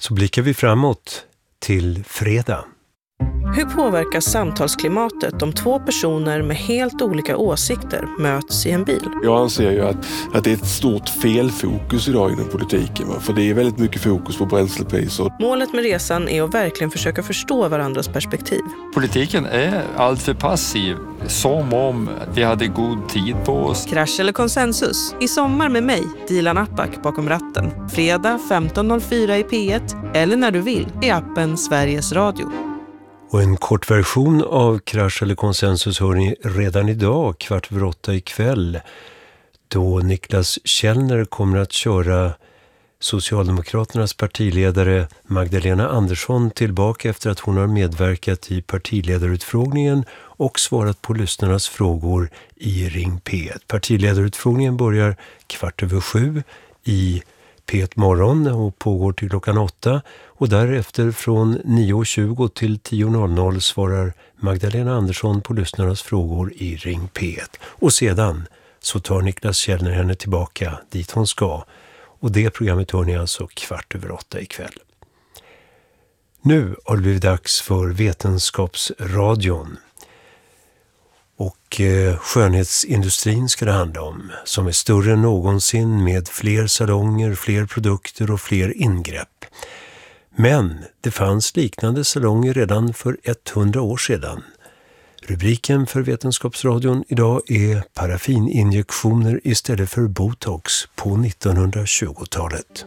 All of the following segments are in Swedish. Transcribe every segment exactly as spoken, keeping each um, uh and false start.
Så blickar vi framåt till fredag. Hur påverkas samtalsklimatet om två personer med helt olika åsikter möts i en bil? Jag anser ju att, att det är ett stort felfokus idag inom politiken. Va? För det är väldigt mycket fokus på bränslepriser. Målet med resan är att verkligen försöka förstå varandras perspektiv. Politiken är alltför passiv, som om vi hade god tid på oss. Krasch eller konsensus? I sommar med mig, Dilan Apak, bakom ratten. Fredag femton noll fyra i P ett eller när du vill i appen Sveriges Radio. Och en kort version av Krasch eller konsensus hör ni redan idag, kvart över åtta ikväll, då Niklas Källner kommer att köra Socialdemokraternas partiledare Magdalena Andersson tillbaka efter att hon har medverkat i partiledarutfrågningen och svarat på lyssnarnas frågor i Ring P ett. Partiledarutfrågningen börjar kvart över sju i P ett morgon och pågår till klockan åtta, och därefter från nio tjugo till tio svarar Magdalena Andersson på lyssnarnas frågor i Ring P ett. Och sedan så tar Niklas Källner henne tillbaka dit hon ska. Och det programmet hör ni alltså kvart över åtta ikväll. Nu har det blivit dags för Vetenskapsradion. Och eh, skönhetsindustrin ska det handla om, som är större än någonsin med fler salonger, fler produkter och fler ingrepp. Men det fanns liknande salonger redan för hundra år sedan. Rubriken för Vetenskapsradion idag är paraffininjektioner istället för botox på nittonhundratjugotalet.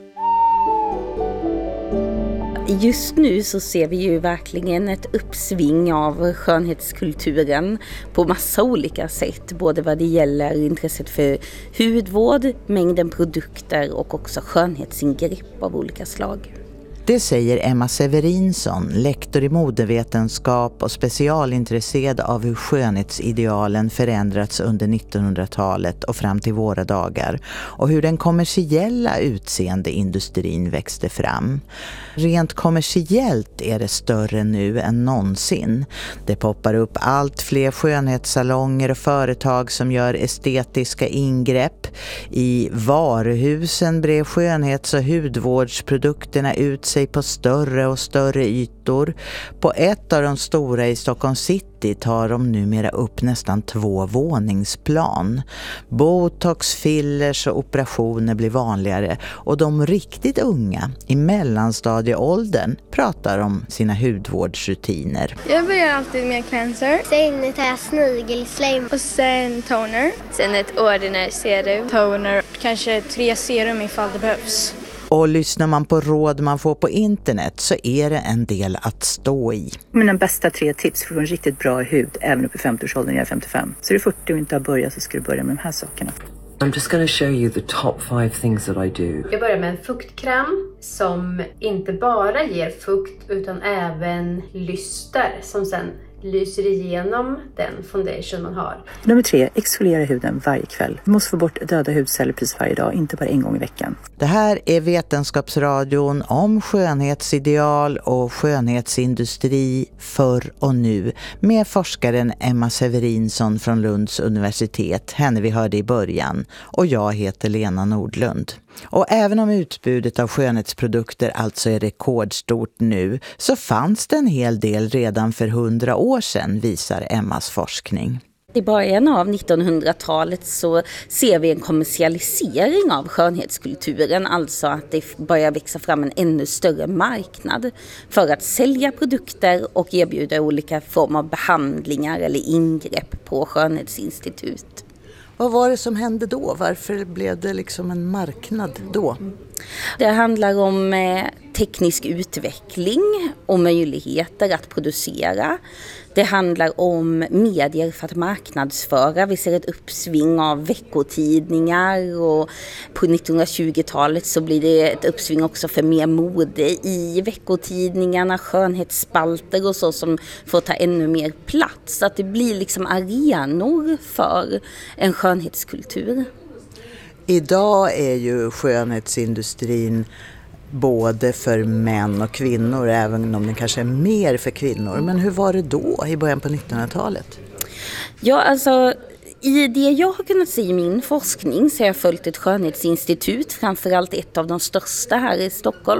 Just nu så ser vi ju verkligen ett uppsving av skönhetskulturen på massa olika sätt. Både vad det gäller intresset för hudvård, mängden produkter och också skönhetsingrepp av olika slag. Det säger Emma Severinsson, lektor i modevetenskap och specialintresserad av hur skönhetsidealen förändrats under nittonhundratalet och fram till våra dagar och hur den kommersiella utseendeindustrin växte fram. Rent kommersiellt är det större nu än någonsin. Det poppar upp allt fler skönhetssalonger och företag som gör estetiska ingrepp. I varuhusen brer skönhets- och hudvårdsprodukterna ut sig på större och större ytor. På ett av de stora i Stockholm city tar de numera upp nästan två våningsplan. Botox, fillers och operationer blir vanligare och de riktigt unga i mellanstadieåldern pratar om sina hudvårdsrutiner. Jag börjar alltid med cleanser. Sen tar jag snigelslim. Och sen toner. Sen ett ordinär serum. Toner. Kanske tre serum ifall det behövs. Och lyssnar man på råd man får på internet så är det en del att stå i. Mina bästa tre tips för att få en riktigt bra hud även upp i femtioårsåldern, jag är femtiofem. Så är det fyrtio och inte har börjat så ska du börja med de här sakerna. I'm just going to show you the top five things that I do. Jag börjar med en fuktkräm som inte bara ger fukt utan även lyster som sen lyser igenom den foundation man har. Nummer tre, exfoliera huden varje kväll. Du måste få bort döda hudceller precis varje dag, inte bara en gång i veckan. Det här är Vetenskapsradion om skönhetsideal och skönhetsindustri förr och nu med forskaren Emma Severinsson från Lunds universitet, henne vi hörde i början, och jag heter Lena Nordlund. Och även om utbudet av skönhetsprodukter alltså är rekordstort nu så fanns det en hel del redan för hundra år sedan, visar Emmas forskning. I början av nittonhundratalet så ser vi en kommersialisering av skönhetskulturen, alltså att det börjar växa fram en ännu större marknad för att sälja produkter och erbjuda olika former av behandlingar eller ingrepp på skönhetsinstitut. Vad var det som hände då? Varför blev det liksom en marknad då? Det handlar om eh, teknisk utveckling och möjligheter att producera. Det handlar om medier för att marknadsföra. Vi ser ett uppsving av veckotidningar och på nittonhundratjugotalet så blir det ett uppsving också för mer mode i veckotidningarna, skönhetsspalter och så som får ta ännu mer plats. Att det blir liksom arenor för en skönhetskultur. Idag är ju skönhetsindustrin både för män och kvinnor, även om den kanske är mer för kvinnor. Men hur var det då i början på nittonhundratalet? Ja, alltså i det jag har kunnat se i min forskning så har jag följt ett skönhetsinstitut, framförallt ett av de största här i Stockholm.